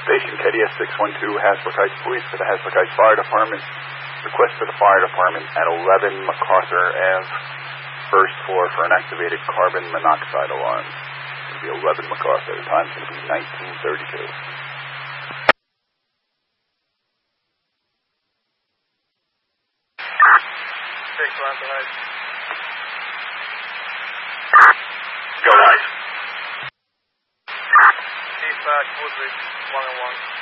Station KDS 612, Hasbrook Heights Police for the Hasbrook Heights Fire Department. Request for the fire department at 11 MacArthur Ave, first floor for an activated carbon monoxide alarm. It's going to be 11 MacArthur. The time's going to be 1932. 6 Lanza Heights. Go live. East back, Woodridge, 1-1.